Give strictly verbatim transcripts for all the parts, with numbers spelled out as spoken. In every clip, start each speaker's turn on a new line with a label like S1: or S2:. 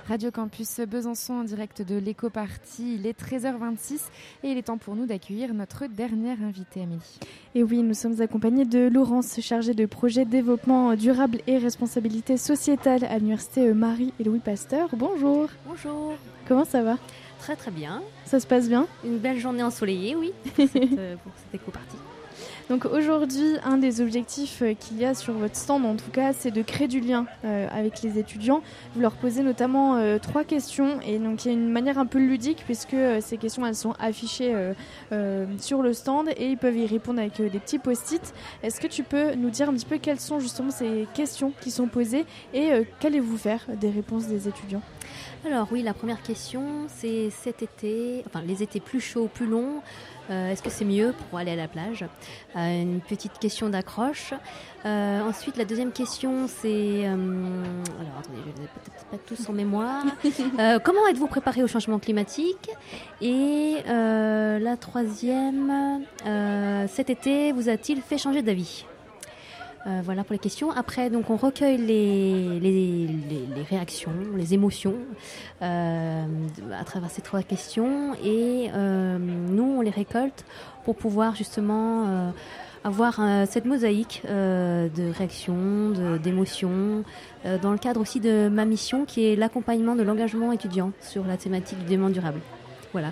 S1: Radio Campus Besançon en direct de l'éco-party. Il est treize heures vingt-six et il est temps pour nous d'accueillir notre dernière invitée, Amélie.
S2: Et oui, nous sommes accompagnés de Laurence, chargée de projet développement durable et responsabilité sociétale à l'université Marie et Louis Pasteur. Bonjour.
S3: Bonjour.
S2: Comment ça va ?
S3: Très très bien.
S2: Ça se passe bien ?
S3: Une belle journée ensoleillée, oui, pour cette, euh, pour cette éco-party.
S2: Donc aujourd'hui, un des objectifs qu'il y a sur votre stand, en tout cas, c'est de créer du lien euh, avec les étudiants. Vous leur posez notamment euh, trois questions, et donc il y a une manière un peu ludique, puisque euh, ces questions, elles sont affichées euh, euh, sur le stand, et ils peuvent y répondre avec euh, des petits post-it. Est-ce que tu peux nous dire un petit peu quelles sont justement ces questions qui sont posées, et euh, qu'allez-vous faire des réponses des étudiants ?
S3: Alors oui, la première question, c'est cet été, enfin les étés plus chauds, plus longs, euh, est-ce que c'est mieux pour aller à la plage ? euh, Une petite question d'accroche. Euh, ensuite, la deuxième question, c'est... Euh, alors attendez, je ne les ai peut-être pas tous en mémoire. euh, comment êtes-vous préparé au changement climatique ? Et euh, la troisième, euh, cet été, vous a-t-il fait changer d'avis ? Euh, voilà pour les questions. Après, donc, on recueille les, les, les, les réactions, les émotions euh, à travers ces trois questions et euh, nous, on les récolte pour pouvoir justement euh, avoir euh, cette mosaïque euh, de réactions, de, d'émotions, euh, dans le cadre aussi de ma mission qui est l'accompagnement de l'engagement étudiant sur la thématique du développement durable. Voilà.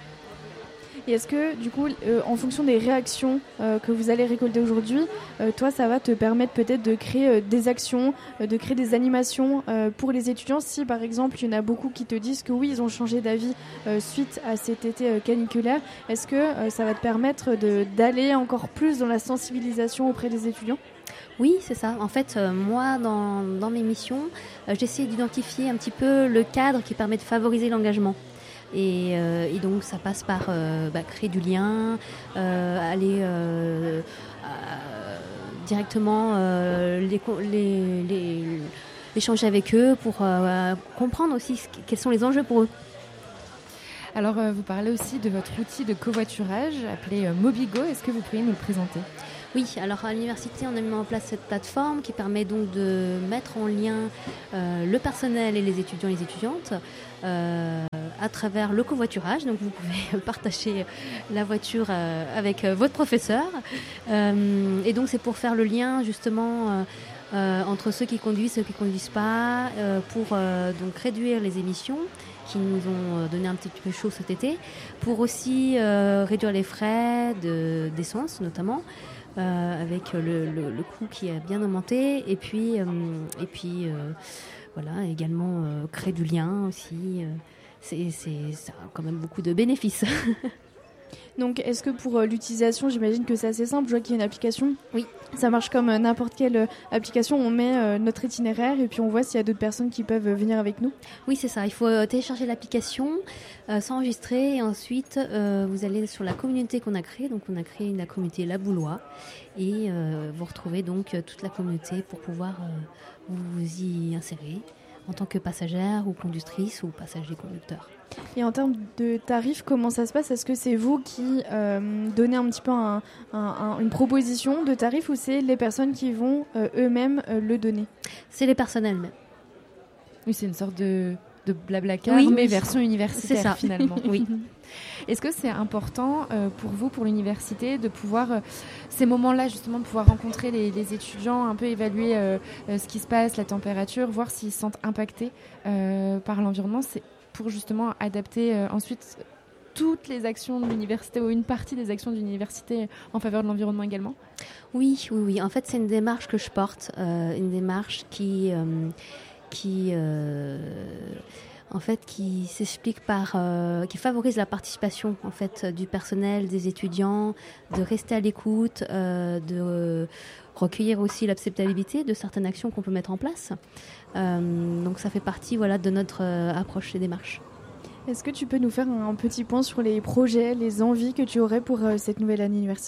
S2: Et est-ce que, du coup, euh, en fonction des réactions euh, que vous allez récolter aujourd'hui, euh, toi, ça va te permettre peut-être de créer euh, des actions, euh, de créer des animations euh, pour les étudiants. Si, par exemple, il y en a beaucoup qui te disent que oui, ils ont changé d'avis euh, suite à cet été euh, caniculaire, est-ce que euh, ça va te permettre de, d'aller encore plus dans la sensibilisation auprès des étudiants ?
S3: Oui, c'est ça. En fait, euh, moi, dans, dans mes missions, euh, j'essaie d'identifier un petit peu le cadre qui permet de favoriser l'engagement. Et, euh, et donc ça passe par euh, bah, créer du lien, euh, aller euh, euh, directement euh, les, les, les, échanger avec eux pour euh, comprendre aussi ce, quels sont les enjeux pour eux.
S1: Alors euh, vous parlez aussi de votre outil de covoiturage appelé euh, Mobigo. Est-ce que vous pourriez nous le présenter ?
S3: Oui, alors à l'université, on a mis en place cette plateforme qui permet donc de mettre en lien euh, le personnel et les étudiants et les étudiantes euh, à travers le covoiturage. Donc vous pouvez partager la voiture euh, avec euh, votre professeur. Euh, et donc c'est pour faire le lien justement euh, euh, entre ceux qui conduisent et ceux qui ne conduisent pas, euh, pour euh, donc réduire les émissions qui nous ont donné un petit peu chaud cet été, pour aussi euh, réduire les frais de, d'essence notamment. Euh, avec le, le, le coût qui a bien augmenté et puis, euh, et puis euh, voilà, également euh, créer du lien aussi, euh, c'est, c'est, ça a quand même beaucoup de bénéfices.
S2: Donc, est-ce que pour euh, l'utilisation, j'imagine que c'est assez simple, je vois qu'il y a une application.
S3: Oui.
S2: Ça marche comme euh, n'importe quelle euh, application, on met euh, notre itinéraire et puis on voit s'il y a d'autres personnes qui peuvent euh, venir avec nous.
S3: Oui, c'est ça, il faut euh, télécharger l'application, euh, s'enregistrer et ensuite euh, vous allez sur la communauté qu'on a créée. Donc on a créé la communauté La Boulois et euh, vous retrouvez donc euh, toute la communauté pour pouvoir euh, vous y insérer en tant que passagère ou conductrice ou passager conducteur.
S2: Et en termes de tarifs, comment ça se passe ? Est-ce que c'est vous qui euh, donnez un petit peu un, un, un, une proposition de tarifs ou c'est les personnes qui vont euh, eux-mêmes euh, le donner ?
S3: C'est les personnels même.
S1: Oui, c'est une sorte de, de Blablacar,
S3: oui,
S1: mais
S3: oui.
S1: version universitaire
S3: c'est ça.
S1: Finalement.
S3: Oui.
S1: Est-ce que c'est important euh, pour vous, pour l'université, de pouvoir, euh, ces moments-là justement, de pouvoir rencontrer les, les étudiants, un peu évaluer euh, euh, ce qui se passe, la température, voir s'ils se sentent impactés euh, par l'environnement, c'est pour justement adapter euh, ensuite toutes les actions de l'université ou une partie des actions de l'université en faveur de l'environnement également ?
S3: Oui, oui, oui. En fait, c'est une démarche que je porte, euh, une démarche qui, euh, qui, euh, en fait, qui s'explique par, euh, qui favorise la participation en fait du personnel, des étudiants, de rester à l'écoute, euh, de euh, recueillir aussi l'acceptabilité de certaines actions qu'on peut mettre en place. Euh, donc ça fait partie voilà, de notre euh, approche et démarche.
S2: Est-ce que tu peux nous faire un petit point sur les projets, les envies que tu aurais pour euh, cette nouvelle année universitaire ?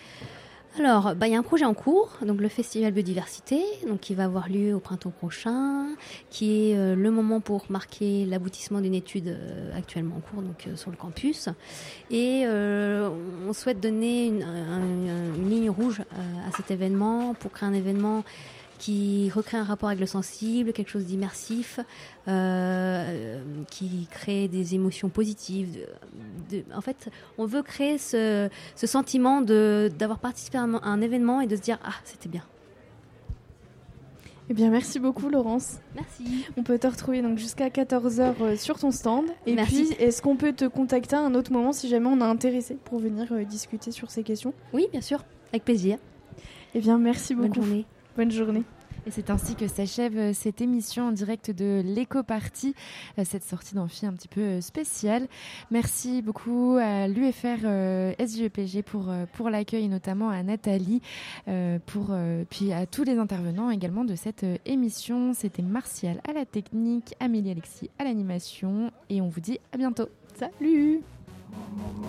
S3: Alors, bah, y a un projet en cours, donc le Festival Biodiversité, donc qui va avoir lieu au printemps prochain, qui est euh, le moment pour marquer l'aboutissement d'une étude euh, actuellement en cours, donc euh, sur le campus. Et euh, on souhaite donner une, un, une ligne rouge euh, à cet événement pour créer un événement qui recrée un rapport avec le sensible, quelque chose d'immersif, euh, qui crée des émotions positives. De, de, en fait, on veut créer ce, ce sentiment de, d'avoir participé à un, à un événement et de se dire « Ah, c'était bien ».
S2: Eh bien, merci beaucoup, Laurence.
S3: Merci.
S2: On peut te retrouver donc jusqu'à quatorze heures sur ton stand. Et
S3: merci.
S2: puis, est-ce qu'on peut te contacter à un autre moment si jamais on est intéressé pour venir euh, discuter sur ces questions ?
S3: Oui, bien sûr, avec plaisir.
S2: Eh bien, merci beaucoup.
S3: Bonne journée.
S2: Bonne journée.
S1: Et c'est ainsi que s'achève cette émission en direct de l'Éco-Party, cette sortie d'amphi un petit peu spéciale. Merci beaucoup à l'U F R euh, S J E P G pour, pour l'accueil, notamment à Nathalie, euh, pour, euh, puis à tous les intervenants également de cette émission. C'était Martial à la technique, Amélie Alexis à l'animation, et on vous dit à bientôt.
S2: Salut!